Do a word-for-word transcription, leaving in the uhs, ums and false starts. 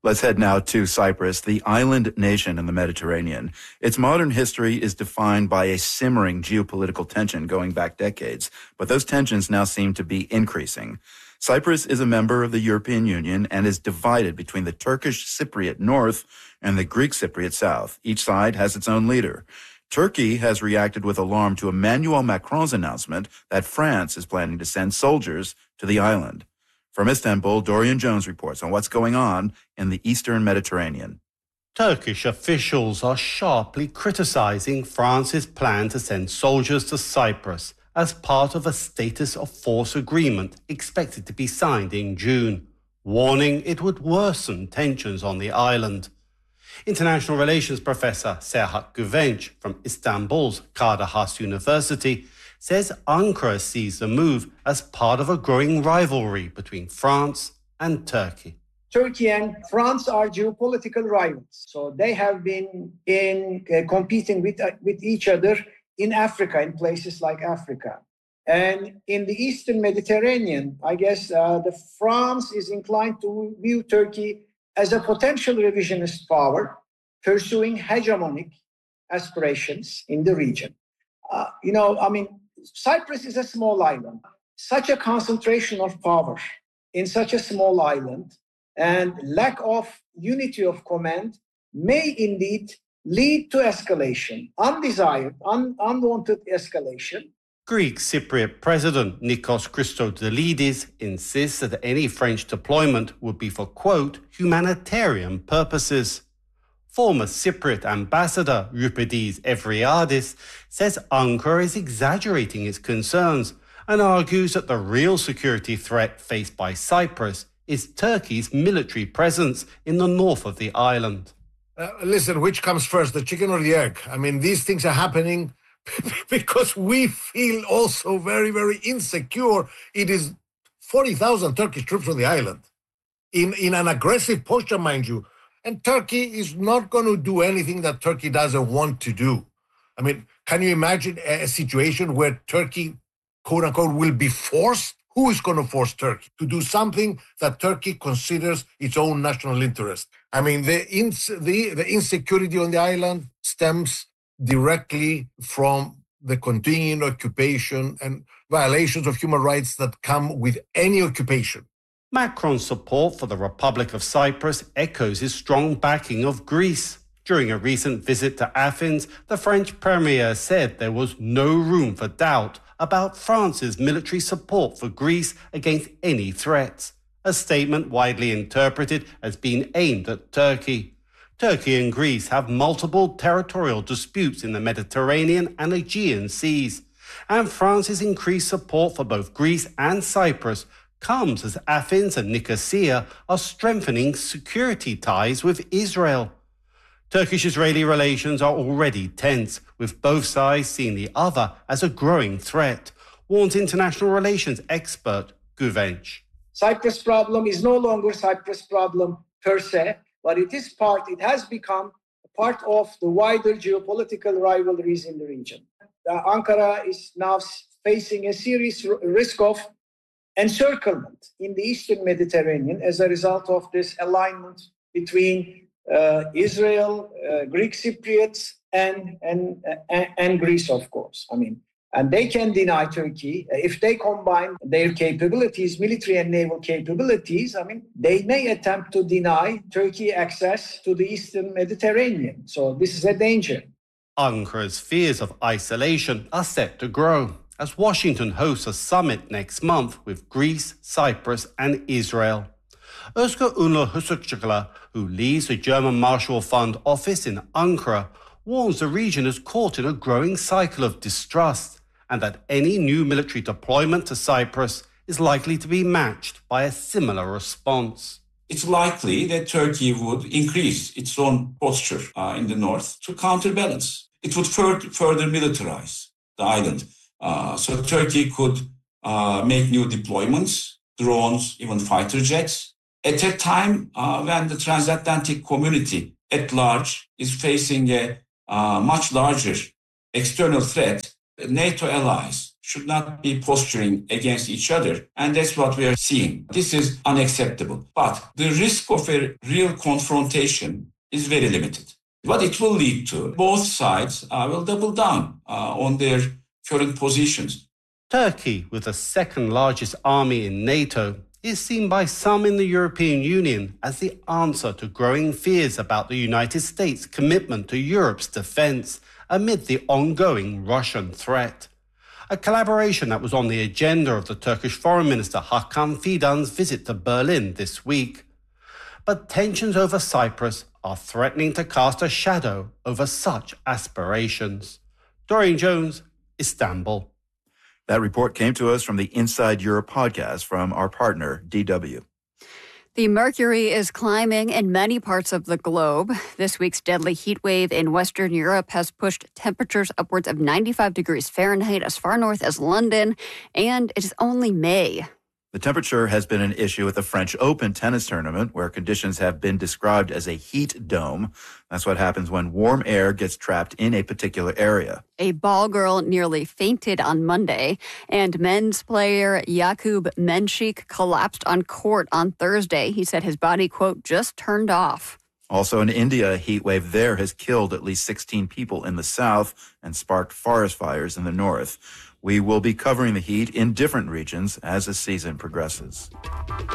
Let's head now to Cyprus, the island nation in the Mediterranean. Its modern history is defined by a simmering geopolitical tension going back decades, but those tensions now seem to be increasing. Cyprus is a member of the European Union and is divided between the Turkish Cypriot North and the Greek Cypriot South. Each side has its own leader. Turkey has reacted with alarm to Emmanuel Macron's announcement that France is planning to send soldiers to the island. From Istanbul, Dorian Jones reports on what's going on in the eastern Mediterranean. Turkish officials are sharply criticizing France's plan to send soldiers to Cyprus as part of a status of force agreement expected to be signed in June, warning it would worsen tensions on the island. International relations professor Serhat Güvenç from Istanbul's Kadir Has University says Ankara sees the move as part of a growing rivalry between France and Turkey. Turkey and France are geopolitical rivals. So they have been in uh, competing with, uh, with each other in Africa, in places like Africa. And in the Eastern Mediterranean, I guess uh, the France is inclined to view Turkey as a potential revisionist power, pursuing hegemonic aspirations in the region. Uh, you know, I mean, Cyprus is a small island. Such a concentration of power in such a small island and lack of unity of command may indeed lead to escalation, undesired, un- unwanted escalation. Greek Cypriot President Nikos Christodoulidis insists that any French deployment would be for, quote, humanitarian purposes. Former Cypriot ambassador Euripides Evriadis says Ankara is exaggerating its concerns and argues that the real security threat faced by Cyprus is Turkey's military presence in the north of the island. Uh, listen, which comes first, the chicken or the egg? I mean, these things are happening because we feel also very, very insecure. It is forty thousand Turkish troops on the island in, in an aggressive posture, mind you. And Turkey is not going to do anything that Turkey doesn't want to do. I mean, can you imagine a, a situation where Turkey, quote unquote, will be forced? Who is going to force Turkey to do something that Turkey considers its own national interest? I mean, the, ins- the, the insecurity on the island stems directly from the continuing occupation and violations of human rights that come with any occupation. Macron's support for the Republic of Cyprus echoes his strong backing of Greece. During a recent visit to Athens, the French premier said there was no room for doubt about France's military support for Greece against any threats, a statement widely interpreted as being aimed at Turkey. Turkey and Greece have multiple territorial disputes in the Mediterranean and Aegean seas, and France's increased support for both Greece and Cyprus comes as Athens and Nicosia are strengthening security ties with Israel. Turkish-Israeli relations are already tense, with both sides seeing the other as a growing threat, warns international relations expert Güvenç. Cyprus problem is no longer Cyprus problem per se, but it is part, it has become a part of the wider geopolitical rivalries in the region. Uh, Ankara is now facing a serious r- risk of encirclement in the Eastern Mediterranean as a result of this alignment between uh, Israel, uh, Greek Cypriots, and, and, uh, and Greece, of course. I mean, and they can deny Turkey. If they combine their capabilities, military and naval capabilities, I mean, they may attempt to deny Turkey access to the Eastern Mediterranean. So this is a danger. Ankara's fears of isolation are set to grow as Washington hosts a summit next month with Greece, Cyprus, and Israel. Özgür Ünlü Hüsükçüler, who leads the German Marshall Fund office in Ankara, warns the region is caught in a growing cycle of distrust and that any new military deployment to Cyprus is likely to be matched by a similar response. It's likely that Turkey would increase its own posture uh, in the north to counterbalance. It would fur- further militarize the island. Uh, so Turkey could uh, make new deployments, drones, even fighter jets, at a time uh, when the transatlantic community at large is facing a uh, much larger external threat. NATO allies should not be posturing against each other. And that's what we are seeing. This is unacceptable. But the risk of a real confrontation is very limited. What it will lead to, both sides uh, will double down uh, on their current positions. Turkey, with the second largest army in NATO, is seen by some in the European Union as the answer to growing fears about the United States' commitment to Europe's defence amid the ongoing Russian threat. A collaboration that was on the agenda of the Turkish Foreign Minister Hakan Fidan's visit to Berlin this week. But tensions over Cyprus are threatening to cast a shadow over such aspirations. Dorian Jones, Istanbul. That report came to us from the Inside Europe podcast from our partner, D W. The mercury is climbing in many parts of the globe. This week's deadly heat wave in Western Europe has pushed temperatures upwards of ninety-five degrees Fahrenheit as far north as London, and it is only May. The temperature has been an issue at the French Open tennis tournament, where conditions have been described as a heat dome. That's what happens when warm air gets trapped in a particular area. A ball girl nearly fainted on Monday, and men's player Jakub Menšík collapsed on court on Thursday. He said his body, quote, just turned off. Also in India, a heat wave there has killed at least sixteen people in the south and sparked forest fires in the north. We will be covering the heat in different regions as the season progresses.